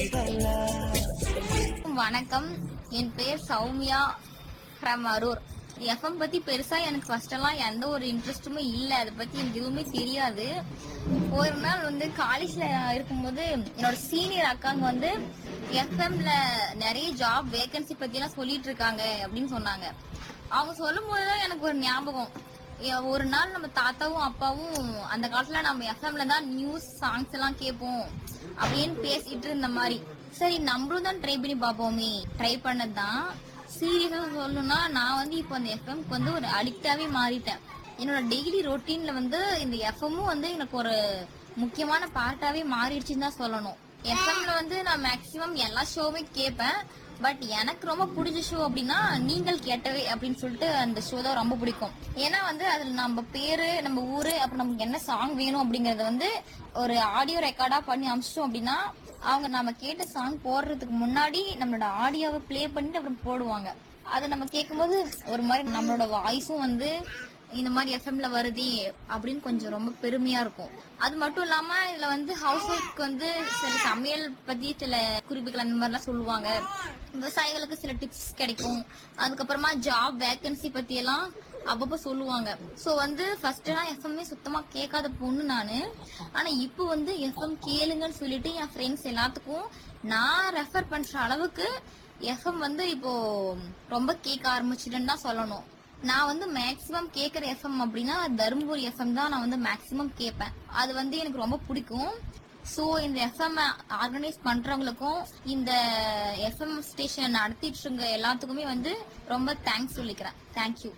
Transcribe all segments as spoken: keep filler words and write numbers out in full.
வணக்கம், என் பேர் Soumya from Arur. FM பத்தி பெருசா எனக்கு ஃபர்ஸ்ட் எல்லாம் எந்த ஒரு இன்ட்ரெஸ்ட்டுமே இல்லை. அதை பத்தி எனக்கு எதுவுமே தெரியாது. ஒரு நாள் வந்து காலேஜ்ல இருக்கும்போது என்னோட சீனியர் அக்காங்க வந்து எஃப்எம்ல நிறைய ஜாப் வேகன்சி பத்தி எல்லாம் சொல்லிட்டு இருக்காங்க அப்படின்னு சொன்னாங்க. அவங்க சொல்லும் போதுதான் எனக்கு ஒரு ஞாபகம். ஒரு நாள் நம்ம தாத்தாவும் அப்பாவும் அந்த காலத்துல நம்ம எஃப்எம்ல தான் நியூஸ் சாங்ஸ் எல்லாம் கேட்போம் அப்படின்னு பேசிட்டு இருந்த மாதிரி, சரி நம்மளும் தான் ட்ரை பண்ணி பார்ப்போமே. ட்ரை பண்ணதான் சீரியஸா சொல்லணும்னா நான் வந்து இப்போ அந்த எஃப்எம்க்கு வந்து ஒரு அடிக்டாவே மாறிட்டேன். என்னோட டெய்லி ரொட்டீன்ல வந்து இந்த எஃப்எம்மும் வந்து எனக்கு ஒரு முக்கியமான பார்ட்டாவே மாறிடுச்சுன்னு தான் சொல்லணும். எஃப்எம்ல வந்து நான் மேக்சிமம் எல்லா ஷோவுமே கேட்பேன். பட் எனக்கு ரொம்ப பிடிச்ச ஷோ அப்படின்னா நீங்கள் கேட்டவே அப்படின்னு சொல்லிட்டு அந்த ஷோ தான் ரொம்ப பிடிக்கும். ஏன்னா வந்து அதுல நம்ம பேரு, நம்ம ஊரு, அப்புறம் நமக்கு என்ன சாங் வேணும் அப்படிங்கறத வந்து ஒரு ஆடியோ ரெக்கார்டா பண்ணி அமிச்சிட்டோம் அப்படின்னா அவங்க நம்ம கேட்ட சாங் போடுறதுக்கு முன்னாடி நம்மளோட ஆடியோவை பிளே பண்ணிட்டு அப்புறம் போடுவாங்க. அதை நம்ம கேட்கும்போது ஒரு மாதிரி நம்மளோட வாய்ஸும் வந்து இந்த மாதிரி எஃப்எம்ல வருதே அப்படின்னு கொஞ்சம் ரொம்ப பெருமையா இருக்கும். அது மட்டும் இல்லாம இதுல வந்து ஹவுஸ் ஒய்ஃப்க்கு வந்து சில சமையல் பத்தி சில குறிப்புகள் அந்த மாதிரிலாம் சொல்லுவாங்க. விவசாயிகளுக்கு சில டிப்ஸ் கிடைக்கும். அதுக்கப்புறமா ஜாப் வேகன்சி பத்தி எல்லாம் அப்பப்போ சொல்லுவாங்க. சோ வந்து ஃபர்ஸ்ட் எல்லாம் எஃப்எம்மே சுத்தமா கேட்காத பொண்ணு நானு. ஆனா இப்போ வந்து எஃப்எம் கேளுங்கன்னு சொல்லிட்டு என் ஃப்ரெண்ட்ஸ் எல்லாத்துக்கும் நான் ரெஃபர் பண்ற அளவுக்கு எஃப்எம் வந்து இப்போ ரொம்ப கேட்க ஆரம்பிச்சிட்டுன்னு தான் சொல்லணும். நான் வந்து மேக்சிமம் கேட்கற எஃப்எம் அப்படின்னா தருமபுரி எஃப்எம் தான் நான் வந்து மேக்சிமம் கேட்பேன். அது வந்து எனக்கு ரொம்ப பிடிக்கும். சோ இந்த எஃப்எம் ஆர்கனைஸ் பண்றவங்களுக்கும் இந்த எஃப்எம் ஸ்டேஷன் நடத்திட்டு இருக்க எல்லாத்துக்குமே வந்து ரொம்ப தேங்க்ஸ் சொல்லிக்கிறேன். தேங்க்யூ.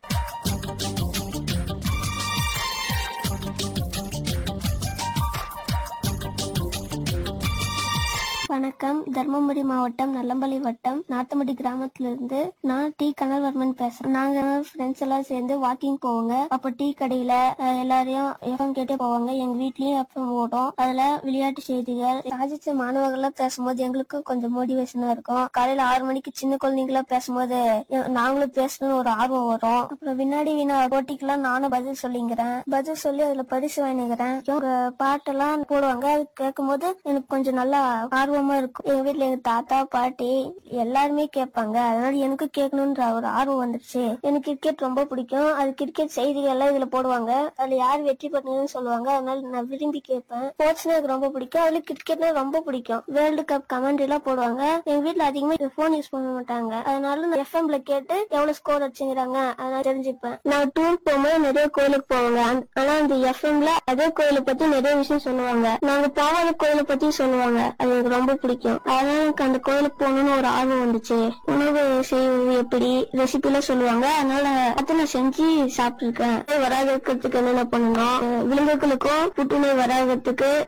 வணக்கம். தர்மபுரி மாவட்டம் நல்லம்பள்ளி வட்டம் நாத்தமடி கிராமத்திலிருந்து நான் டி கனல்வர்மன் பேசுறேன். நாங்க ஃப்ரெண்ட்ஸ் எல்லாம் சேர்ந்து வாக்கிங் போவோங்க. அப்ப டீ கடையில எல்லாரையும் எஃப்எம் கேட்டே போவாங்க. எங்க வீட்லயும் எஃப்எம் ஓடும். அதுல விளையாட்டு செய்திகள் சாதிச்ச மாணவர்கள் பேசும்போது எங்களுக்கு கொஞ்சம் மோட்டிவேஷனா இருக்கும். காலையில ஆறு மணிக்கு சின்ன குழந்தைங்களா பேசும்போது நாங்களும் பேசணும்னு ஒரு ஆர்வம் வரும். அப்புறம் வினாடி வினா போட்டிக்கெல்லாம் நானும் பதில் சொல்லிங்கிறேன். பதில் சொல்லி அதுல பரிசு வாங்கிக்கிறேன். பாட்டெல்லாம் போடுவாங்க. அது கேட்கும் போது எனக்கு கொஞ்சம் நல்லா ஆர்வம் இருக்கும். எங்க வீட்டுல எங்க தாத்தா பாட்டி எல்லாருமே கேட்பாங்க. அதனால எனக்கு கேட்கணும்ன்ற ஒரு ஆர்வம் வந்துருச்சு. எனக்கு கிரிக்கெட் ரொம்ப பிடிக்கும். அது கிரிக்கெட் செய்திகள் எல்லாம் இதுல போடுவாங்க. அதுல யார் வெற்றி பெற்றதுன்னு சொல்லுவாங்க. அதனால நான் விரும்பி கேட்பேன். ஸ்போர்ட்ஸ் எனக்கு ரொம்ப பிடிக்கும். அதுல கிரிக்கெட்னா ரொம்ப பிடிக்கும். வேர்ல்டு கப் கமெண்ட்ரி எல்லாம் போடுவாங்க. எங்க வீட்டுல அதிகமா போன் யூஸ் பண்ண மாட்டாங்க. அதனால நான் எஃப்எம்ல கேட்டு எவ்வளவு ஸ்கோர் அடிச்சுங்கிறாங்க அதனால தெரிஞ்சுப்பேன். நான் டூர் போகும்போது நிறைய கோயிலுக்கு போவாங்க. ஆனா அந்த எஃப்எம்ல அதே கோயிலை பத்தி நிறைய விஷயம் சொல்லுவாங்க. நாங்க போகாத கோயிலை பத்தி சொல்லுவாங்க. அது எனக்கு ரொம்ப பிடிக்கும். அதனால எனக்கு அந்த கோயிலுக்கு போகணும்னு ஒரு ஆர்வம் வந்துச்சு. உணவு செய்வது எப்படி ரெசிபி எல்லாம் சொல்லுவாங்க. அதனால அதை நான் செஞ்சு சாப்பிட்டு இருக்கேன். வராத இருக்கிறதுக்கு என்னென்ன பண்ணணும், விலங்குகளுக்கும் புற்றுநோய் வராததுக்கு